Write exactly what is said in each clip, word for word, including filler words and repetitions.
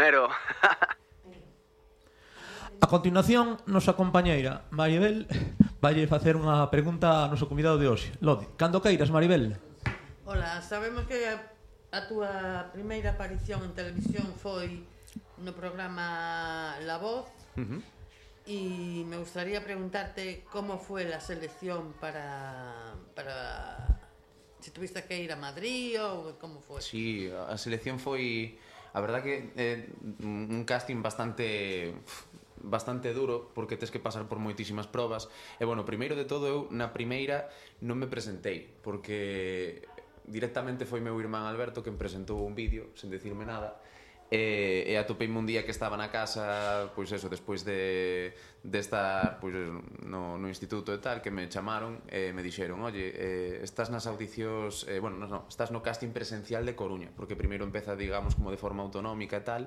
Romero. A continuación, nosa compañeira Maribel valle facer unha pregunta ao noso convidado de hoxe. Lodi, cando queiras, Maribel. Hola, sabemos que a, a túa primeira aparición en televisión foi no programa La Voz. Uh-huh. E me gustaría preguntarte como foi a selección para para se tuviste que ir a Madrid ou como foi? Sí, a selección foi a verdad que é eh, un casting bastante bastante duro porque tes que pasar por moitísimas probas e bueno, primeiro de todo eu na primeira non me presentei porque directamente foi meu irmán Alberto que me presentou un vídeo sen decirme nada e, e atopeime un día que estaba na casa pois eso, despois de, de estar pois, no, no instituto e tal que me chamaron e me dixeron oye, eh, estás nas audicións eh, bueno, no, no, estás no casting presencial de Coruña porque primeiro empeza digamos como de forma autonómica e tal.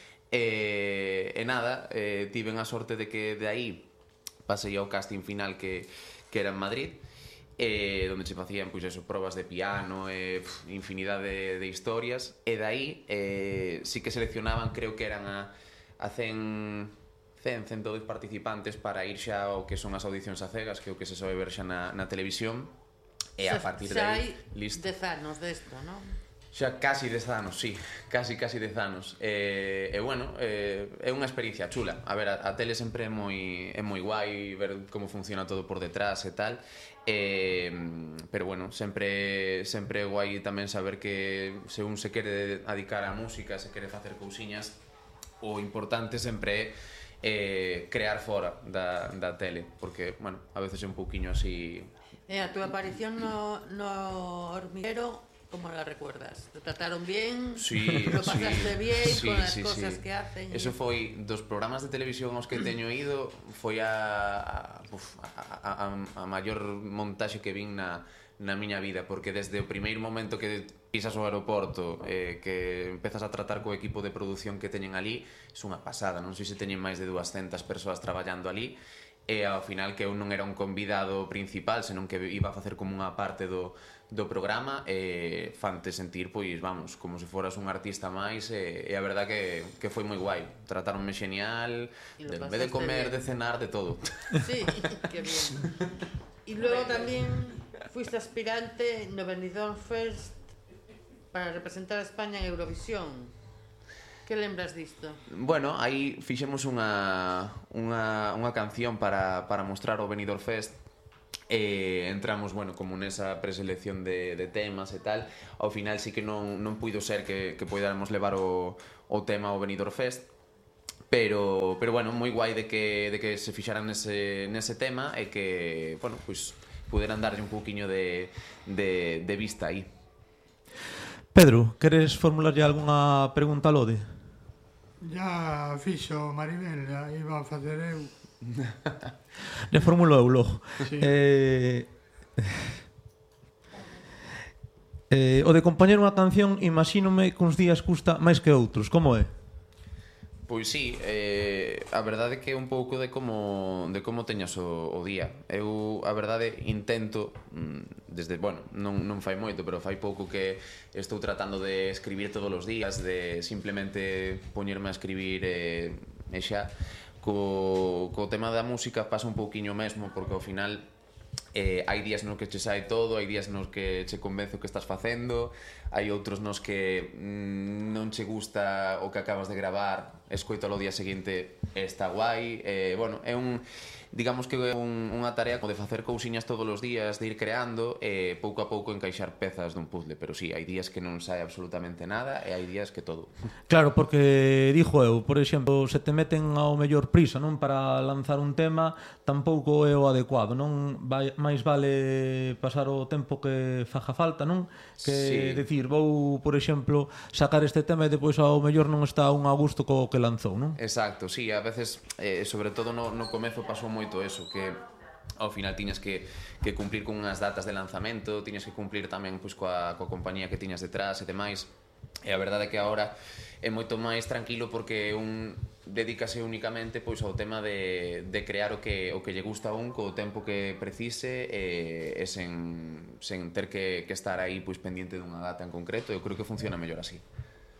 E, e nada, eh, tiven a sorte de que de aí pasei ao casting final que, que era en Madrid eh, donde se facían pois eso, probas de piano e pff, infinidade de, de historias e de aí eh, sí que seleccionaban, creo que eran a, a cen, ciento dez participantes para ir xa ao que son as audicións a cegas que é o que se sobe ver xa na, na televisión e a partir de aí listo. Xa hai dez anos desto, non? Xa casi dez anos, sí, casi casi dez anos. E, e bueno, eh, é unha experiencia chula. A ver, a, a tele sempre é moi é moi guai ver como funciona todo por detrás e tal. Eh, pero bueno, sempre sempre é guai tamén saber que se un se quere dedicar á música, se quere facer cousiñas, o importante sempre é eh, crear fora da, da tele, porque, bueno, a veces é un pouquiño así. E a túa aparición no, no Hormiguero, ¿cómo la recuerdas? ¿Te trataron bien? Sí, ¿Lo pasaste sí, bien sí, con las sí, cosas sí. que hacen? Eso foi dos programas de televisión aos que teño ido, foi a, a, uf, a, a, a maior montaxe que vin na, na miña vida, porque desde o primeiro momento que pisas o aeroporto, eh, que empezas a tratar co equipo de produción que teñen ali, é unha pasada, non sei se teñen máis de duascentas persoas traballando ali, e ao final que eu non era un convidado principal, senón que iba a facer como unha parte do, do programa e fante sentir, pois, vamos, como se foras un artista máis e, e a verdad que, que foi moi guai, tratáronme genial, de, en vez de comer, bien. De cenar, de todo. Sí, que bien. E logo tamén fuiste aspirante no Benidorm Fest para representar a España en Eurovisión. Que lembras disto? Bueno, aí fixemos unha, unha, unha canción para, para mostrar o Benidorm Fest e entramos, bueno, como nesa preselección de, de temas e tal. Ao final sí que non, non puido ser que, que podáramos levar o, o tema ao Benidorm Fest, pero, pero bueno, moi guai de que, de que se fixaran nese, nese tema e que, bueno, pues puderan darlle un pouquiño de, de, de vista aí. Pedro, queres formularlle algunha pregunta a Lode? Ya fixo Maribel, ya iba a facer eu. Le formulo eu logo. Sí. Eh, eh, o de compoñer unha canción, imagínome que uns días custa máis que outros, como é? Pois sí, eh, a verdade é que é un pouco de como de como teñas o, o día. Eu, a verdade, intento desde, bueno, non, non fai moito, pero fai pouco que estou tratando de escribir todos os días, de simplemente poñerme a escribir e, e xa. Co, co tema da música pasa un pouquiño mesmo, porque ao final eh, hai días nos que che sai todo, hai días nos que che convence o que estás facendo, hai outros nos que mm, non che gusta o que acabas de gravar, escoitalo o día seguinte e está guai. Eh, bueno, é un, digamos que é un, unha tarea de facer cousiñas todos os días, de ir creando e pouco a pouco encaixar pezas dun puzzle, pero sí, hai días que non sai absolutamente nada e hai días que todo. Claro, porque dixo eu, por exemplo, se te meten ao mellor prisa, non, para lanzar un tema, tampouco é o adecuado, non? Vai, máis vale pasar o tempo que faja falta, non? Que sí. Decir, vou, por exemplo, sacar este tema e depois ao mellor non está un a gusto co que lanzou, non? Exacto, sí, a veces, eh, sobre todo no, no comezo pasou moito eso, que ao final tiñas que, que cumplir con unhas datas de lanzamento, tiñas que cumplir tamén pois, coa, coa compañía que tiñas detrás e demais, e a verdade é que agora é moito máis tranquilo porque un dedícase únicamente pois ao tema de, de crear o que, o que lle gusta a un co tempo que precise e, e sen, sen ter que, que estar aí pois, pendiente dunha data en concreto. Eu creo que funciona mellor así.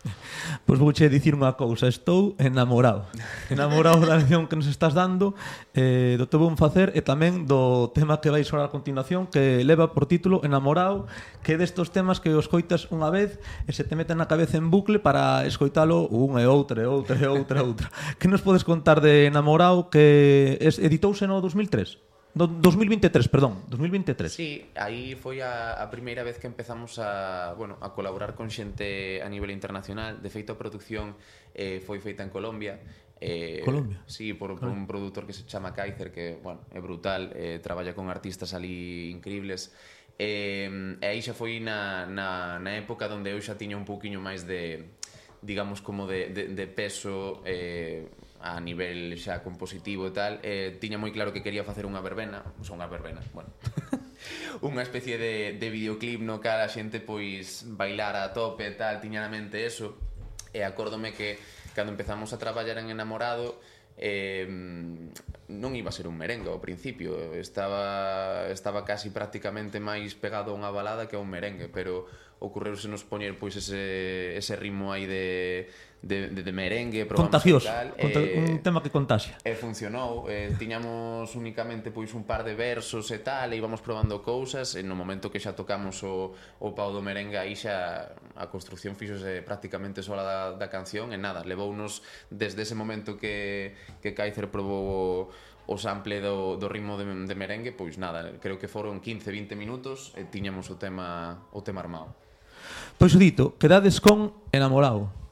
Pois vouche dicir unha cousa, estou enamorado. Enamorado da lección que nos estás dando, eh, do teu bon facer e tamén do tema que vais falar a continuación, que leva por título Enamorado, que é destos temas que os coitas unha vez e se te meten na cabeza en bucle para escoitalo unha e outra e outra e outra e outra. Que nos podes contar de Enamorado, que es, editouse no dos mil tres? Do, dos mil vinte e tres, perdón, dos mil vinte e tres. Sí, aí foi a, a primeira vez que empezamos a, bueno, a colaborar con xente a nivel internacional. De feito, a produción eh, foi feita en Colombia. Eh, Colombia? Sí, por, por un produtor que se chama Kaiser, que, bueno, é brutal, eh, traballa con artistas ali increíbles. Eh, e aí xa foi na, na, na época onde eu xa tiña un pouquiño máis de, digamos, como de, de, de peso eh, a nivel xa compositivo e tal. Eh, tiña moi claro que quería facer unha verbena, ou unha verbena, bueno, unha especie de, de videoclip no cal a xente pois bailar a tope e tal, tiña na mente eso. E acórdome que cando empezamos a traballar en Enamorado, eh, non iba a ser un merengue ao principio, estaba estaba casi prácticamente máis pegado a unha balada que a un merengue, pero ocorreuse nos poñer pois ese ese ritmo aí de de, de, de merengue, contagioso, tal, conta eh, un tema que contagia. E funcionou, eh, tiñamos únicamente pois un par de versos e tal, e íbamos probando cousas, e no momento que xa tocamos o, o pau do merengue, aí xa a construcción fixose prácticamente sola da, da canción, e nada, levounos desde ese momento que, que Kaiser probou o, o sample do, do ritmo de, de merengue, pois nada, creo que foron quince a vinte minutos e tiñamos o tema, o tema armado. Pois o dito, quedades con Enamorado.